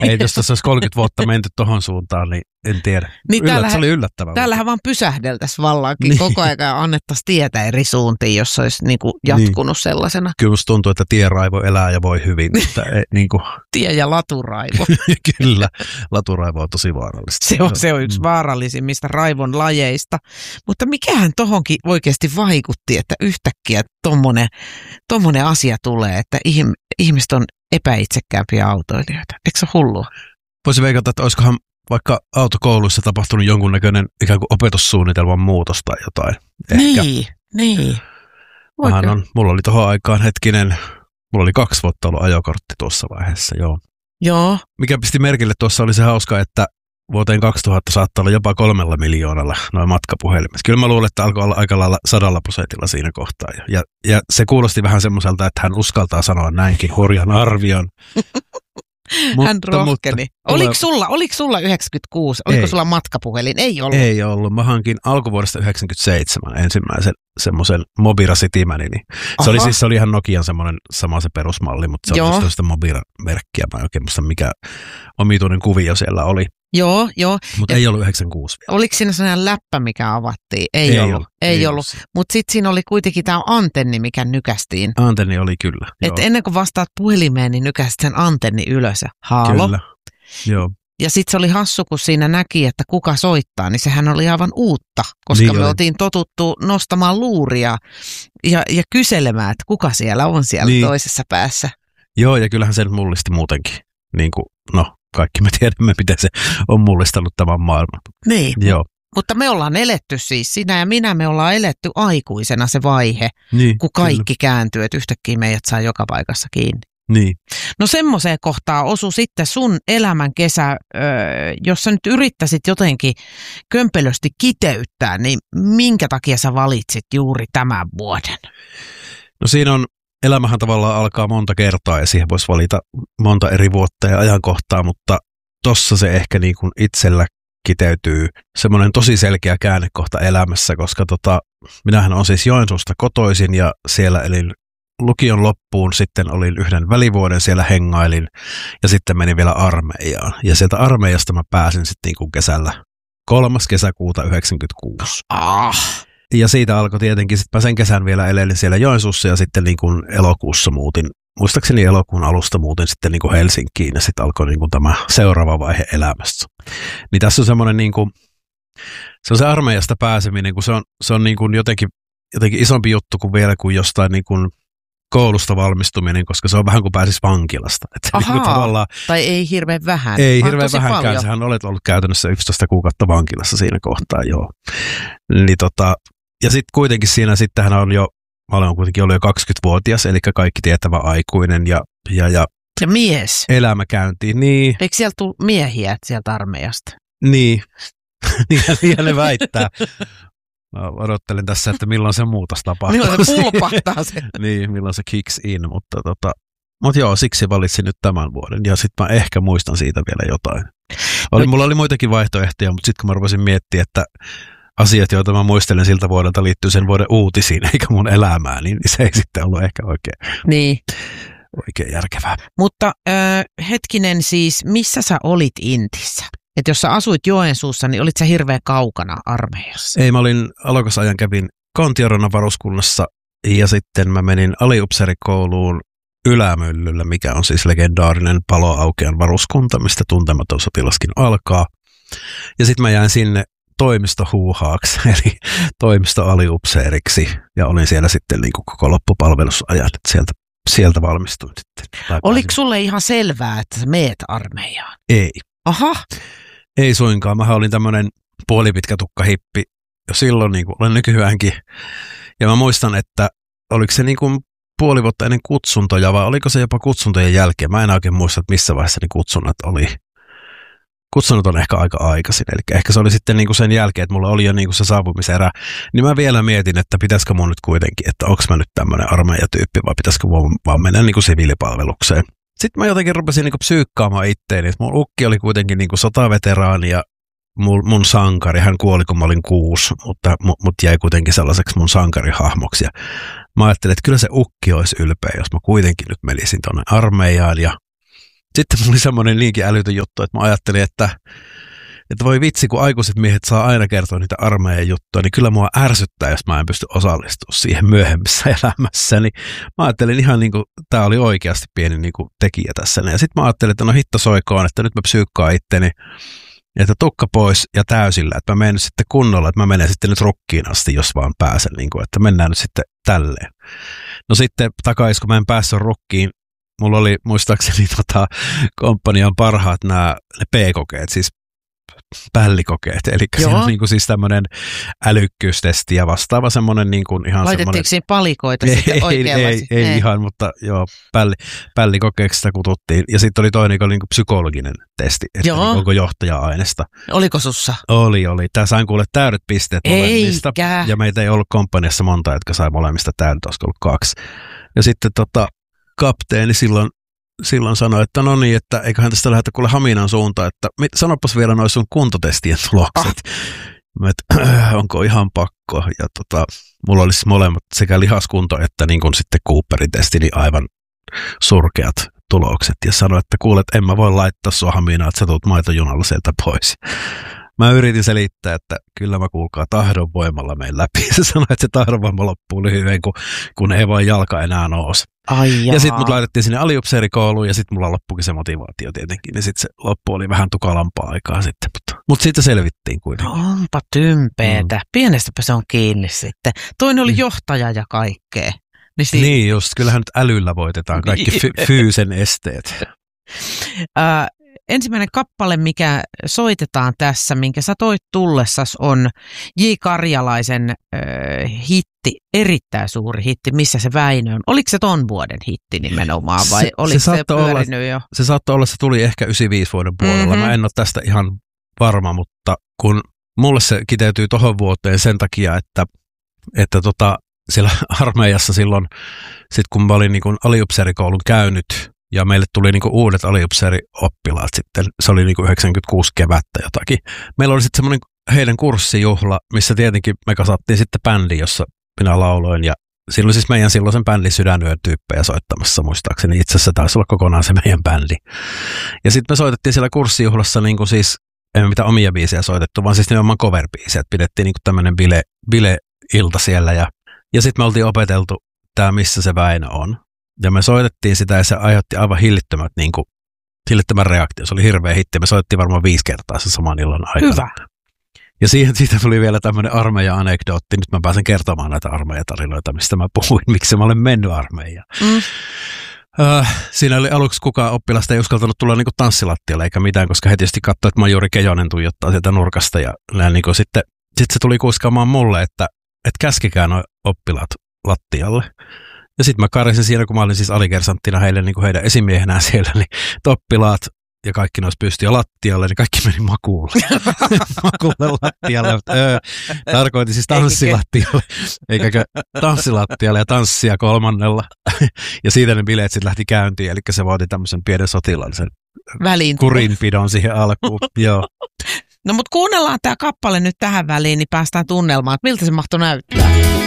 Ei, jos tässä olisi 30 vuotta menty tohon suuntaan, niin en tiedä. Niin se oli yllättävää. Täällähän vaan pysähdeltäisiin vallaankin koko ajan ja annettaisiin tietä eri suuntiin, jos se olisi niinku jatkunut sellaisena. Kyllä musta tuntuu, että tienraivo elää ja voi hyvin. Mutta niinku. Tie- ja laturaivo. Kyllä, laturaivo on tosi vaarallista. Se on yksi vaarallisimmista raivon lajeista. Mutta mikähän tohonkin oikeasti vaikutti, että yhtäkkiä tommonen asia tulee, että ihmiset on epäitsekkäämpiä autoilijoita. Eikö se ole hullua? Voisi veikata, että olisikohan vaikka autokouluissa tapahtunut jonkunnäköinen ikään kuin opetussuunnitelman muutos tai jotain. Ehkä. Niin. Mulla oli tohon aikaan mulla oli 2 vuotta ollut ajokortti tuossa vaiheessa, Joo. Mikä pisti merkille tuossa oli se hauska, että vuoteen 2000 saattaa olla jopa 3 miljoonalla noin matkapuhelimet. Kyllä mä luulen, että alkoi olla aika lailla 100% siinä kohtaa. Ja se kuulosti vähän semmoiselta, että hän uskaltaa sanoa näinkin hurjan arvion. Hän rohkeni. Oliko sulla 96? Oliko sulla matkapuhelin? Ei ollut. Ei ollut. Mä hankin alkuvuodesta 97 ensimmäisen semmoisen Mobira Citymanin. Se oli ihan Nokian semmoinen sama se perusmalli, mutta se oli sitä Mobira-merkkiä. Mä en oikein muista, mikä omituinen kuvio siellä oli. Joo. Mutta ei ollut 96 vielä. Oliko siinä sellainen läppä, mikä avattiin? Ei ollut. Mutta sitten siinä oli kuitenkin tämä antenni, mikä nykästiin. Antenni oli kyllä. Et ennen kuin vastaat puhelimeen, niin nykäsit sen antenni ylös. Haalo. Kyllä, joo. Ja sitten se oli hassu, kun siinä näki, että kuka soittaa, niin sehän oli aivan uutta, koska me oltiin totuttu nostamaan luuria ja kyselemään, että kuka siellä on siellä toisessa päässä. Joo, ja kyllähän se mullisti muutenkin. Niin kuin, kaikki me tiedämme, miten se on mullistanut tämän maailman. Niin, joo. Mutta me ollaan eletty siis, sinä ja minä, me ollaan eletty aikuisena se vaihe, kun kaikki kääntyy, että yhtäkkiä meidät saa joka paikassa kiinni. Niin. No semmoiseen kohtaan osui sitten sun elämän kesä, jos sä nyt yrittäisit jotenkin kömpelösti kiteyttää, niin minkä takia sä valitsit juuri tämän vuoden? No siinä on, elämähän tavallaan alkaa monta kertaa ja siihen voisi valita monta eri vuotta ja ajankohtaa, mutta tossa se ehkä niin kuin itsellä kiteytyy semmoinen tosi selkeä käännekohta elämässä, koska minähän olen siis Joensuusta kotoisin ja siellä elin lukion loppuun, sitten olin 1 välivuoden, siellä hengailin ja sitten menin vielä armeijaan. Ja sieltä armeijasta mä pääsin sitten niin kuin kesällä 3. kesäkuuta 1996. Ja siitä alkoi tietenkin, sitten mä sen kesän vielä elelin siellä Joensuussa ja sitten niin kuin elokuussa muutin, muistaakseni elokuun alusta muutin sitten niin kuin Helsinkiin ja sitten alkoi niin kuin tämä seuraava vaihe elämässä. Niin tässä on semmoinen niin kuin, se on se armeijasta pääseminen, kun se on niin kuin jotenkin isompi juttu kuin vielä kuin jostain niin kuin koulusta valmistuminen, koska se on vähän kuin pääsisi vankilasta. Tai ei hirveän vähän. Ei hirveän vähänkään. Sähän olet ollut käytännössä 11 kuukautta vankilassa siinä kohtaa, joo. Niin ja sitten kuitenkin siinä sittenhän mä olen kuitenkin ollut jo 20-vuotias, eli kaikki tietävä aikuinen ja mies. Elämä käyntiin, niin. Eikö sieltä tule miehiä sieltä armeijasta? Niin, niin ne väittää. Mä odottelen tässä, että milloin se muutos tapahtuu. Milloin se pulpahtaa se. Niin, milloin se kicks in, mutta joo, siksi valitsin nyt tämän vuoden ja sitten mä ehkä muistan siitä vielä jotain. Mulla oli muitakin vaihtoehtoja, mutta sitten kun mä rupesin miettimään, että asiat, joita mä muistelen siltä vuodelta liittyy sen vuoden uutisiin eikä mun elämään, niin se ei sitten ollut ehkä oikein järkevää. Mutta hetkinen siis, missä sä olit Intissä? Että jos sä asuit Joensuussa, niin olit sä hirveän kaukana armeijassa? Ei, mä olin alokasajan kävin Kontiorannan varuskunnassa ja sitten mä menin aliupseerikouluun Ylämyllyllä, mikä on siis legendaarinen Paloaukean varuskunta, mistä Tuntematon sotilaskin alkaa. Ja sitten mä jäin sinne toimistohuuhaaksi, eli toimistoaliupseeriksi, ja olin siellä sitten niin kuin koko loppupalvelusajan, että sieltä valmistuin sitten. Oliko sulle ihan selvää, että sä meet armeijaan? Ei. Aha. Ei suinkaan. Mähän olin tämmöinen puolipitkä tukkahippi jo silloin, niin kuin olen nykyäänkin. Ja mä muistan, että oliko se niin kuin puoli vuotta ennen kutsuntoja, vai oliko se jopa kutsuntojen jälkeen? Mä en oikein muista, että missä vaiheessa ne kutsunnat oli. Kutsunnat on ehkä aika aikaisin, eli ehkä se oli sitten niin kuin sen jälkeen, että mulla oli jo niin kuin se saapumiserä. Niin mä vielä mietin, että pitäisikö mun nyt kuitenkin, että onko mä nyt tämmöinen armeijatyyppi, vai pitäisikö vaan mennä niin kuin siviilipalvelukseen. Sitten mä jotenkin rupesin niin kuin psyykkaamaan itteeni, että mun ukki oli kuitenkin niin kuin sotaveteraani ja mun sankari, hän kuoli kun mä olin 6, mutta jäi kuitenkin sellaiseksi mun sankarihahmoksi. Ja mä ajattelin, että kyllä se ukki olisi ylpeä, jos mä kuitenkin nyt menisin tuonne armeijaan ja sitten mulla oli semmoinen niinkin älytön juttu, että mä ajattelin, että voi vitsi, kun aikuiset miehet saa aina kertoa niitä armeijan juttuja, niin kyllä mua ärsyttää, jos mä en pysty osallistumaan siihen myöhemmissä elämässä. Niin mä ajattelin ihan niin kuin tämä oli oikeasti pieni niin kuin tekijä tässä. Ja sitten mä ajattelin, että no hitto soikoon, että nyt mä psyykkaan itteni, että tukka pois ja täysillä, että mä menen nyt sitten kunnolla, että mä menen sitten nyt rukkiin asti, jos vaan pääsen, niin kuin, että mennään nyt sitten tälleen. No sitten takaisin, kun mä en päässyt rukkiin, mulla oli muistaakseni komppanian parhaat ne P-kokeet, siis pällikokeet, eli se on niin kuin siis tämmöinen älykkyystesti ja vastaava semmoinen niin kuin ihan laitettiinko semmoinen... siinä palikoita sitten oikealla? Ei ihan, mutta joo, pällikokeeksi sitä kututtiin. Ja sitten oli toinen, joka oli niin kuin psykologinen testi, että niin onko johtaja-aineesta. Oliko sussa? Oli. Tää sain kuule täydet pisteet molemmista. Ja meitä ei ollut komppaniassa monta, jotka sai molemmista täydet, olisiko ollut 2. Ja sitten kapteeni silloin sanoi, että no niin, että eiköhän tästä lähdetä kuule Haminan suuntaan, että sanopas vielä noin sun kuntotestien tulokset. Onko ihan pakko? Ja mulla olisi molemmat sekä lihaskunto että niin kuin sitten Cooperin testi, niin aivan surkeat tulokset. Ja sanoi, että kuulet, en mä voi laittaa sua Haminaan, että sä tulet maitojunalla sieltä pois. Mä yritin selittää, että kyllä mä kuulkaa tahdonvoimalla menen läpi. Se sanoi, että se tahdonvoima loppuu lyhyen, kun ei vaan jalka enää nouse. Ja sitten mut laitettiin sinne aliupseerikouluun ja sitten mulla loppuikin se motivaatio tietenkin. Ja sitten se loppu oli vähän tukalampaa aikaa sitten. Mutta siitä selvittiin kuitenkin. No, onpa tympeetä. Pienestäpä se on kiinni sitten. Toinen oli johtaja ja kaikkea. Niin just, kyllähän nyt älyllä voitetaan kaikki fyysen esteet. Ensimmäinen kappale, mikä soitetaan tässä, minkä sä toit tullessas, on J. Karjalaisen hitti, erittäin suuri hitti, Missä se Väinö on. Oliko se ton vuoden hitti nimenomaan vai oliko se pyörinyt jo? Se saattoi olla, se tuli ehkä 95 vuoden puolella. Mä en ole tästä ihan varma, mutta kun mulle se kiteytyy tohon vuoteen sen takia, että siellä armeijassa silloin, sit kun mä olin niin kuin aliupseerikoulun käynyt, ja meille tuli niinku uudet aliupseerioppilaat sitten, se oli niinku 96 kevättä jotakin. Meillä oli sitten semmoinen heidän kurssijuhla, missä tietenkin me kasattiin sitten bändi, jossa minä lauloin. Ja silloin siis meidän silloisen bändin Sydänyön-tyyppejä soittamassa muistaakseni. Itse asiassa taisi olla kokonaan se meidän bändi. Ja sitten me soitettiin siellä kurssijuhlassa niinku siis, emme mitään omia biisejä soitettu, vaan siis nimenomaan cover-biisejä. Pidettiin niinku tämmöinen bile-ilta siellä ja sitten me oltiin opeteltu tämä Missä se Väinö on. Ja me soitettiin sitä ja se aiheutti aivan hillittömän reaktio. Se oli hirveä hitti. Me soitettiin varmaan 5 kertaa sen saman illan aikana. Hyvä. Ja siitä tuli vielä tämmöinen armeija-anekdootti. Nyt mä pääsen kertomaan näitä armeijatarinoita, mistä mä puhuin, miksi mä olen mennyt armeijaan. Siinä oli aluksi kukaan oppilasta ei uskaltanut tulla niinku tanssilattialle eikä mitään, koska he tietysti katsoi, että Majuri Kejonen tuijottaa sieltä nurkasta. Ja niinku sitten se tuli kuiskaamaan mulle, että käskikää nuo oppilaat lattialle. Ja sitten mä karisin siinä, kun mä olin siis alikersanttina heille, niin kuin heidän esimiehenään siellä, niin oppilaat ja kaikki nousi pystyä lattialle, niin kaikki meni makuulle. Makuulle lattialle. Tarkoitin siis tanssilattialle, eikä tanssilattialle ja tanssia 3. Ja siitä ne bileet sitten lähti käyntiin, eli se vaati tämmöisen pienen sotilaallisen kurinpidon siihen alkuun. Joo. No mutta kuunnellaan tämä kappale nyt tähän väliin, niin päästään tunnelmaan, että miltä se mahtoi näyttää.